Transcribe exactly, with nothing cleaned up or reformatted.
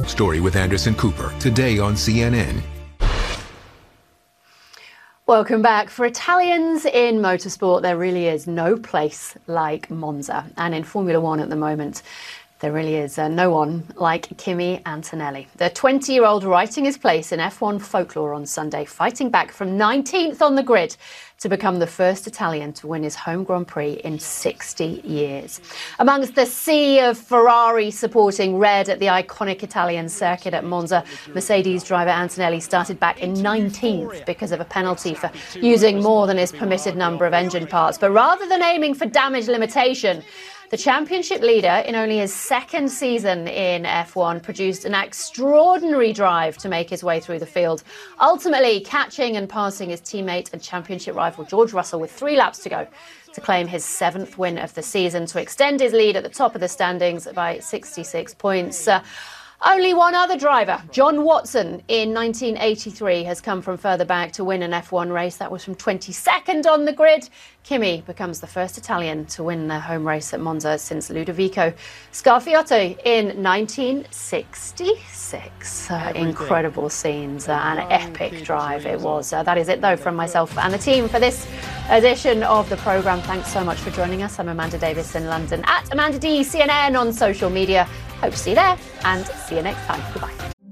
Story with Anderson Cooper, today on C N N. Welcome back. For Italians in motorsport, there really is no place like Monza. And in Formula One at the moment, there really is uh, no one like Kimi Antonelli. The twenty-year-old writing his place in F one folklore on Sunday, fighting back from nineteenth on the grid to become the first Italian to win his home Grand Prix in sixty years. Amongst the sea of Ferrari supporting red at the iconic Italian circuit at Monza, Mercedes driver Antonelli started back in nineteenth because of a penalty for using more than his permitted number of engine parts. But rather than aiming for damage limitation, the championship leader, in only his second season in F one, produced an extraordinary drive to make his way through the field, ultimately catching and passing his teammate and championship rival George Russell with three laps to go to claim his seventh win of the season, to extend his lead at the top of the standings by sixty-six points. Uh, Only one other driver, John Watson, in nineteen eighty-three, has come from further back to win an F one race. That was from twenty-second on the grid. Kimi becomes the first Italian to win the home race at Monza since Ludovico Scarfiotto in nineteen sixty-six. Uh, incredible scenes, uh, an epic drive it was. Uh, that is it, though, from myself and the team for this edition of the programme. Thanks so much for joining us. I'm Amanda Davis in London, at Amanda D C N N on social media. Hope to see you there, and see you next time. Goodbye.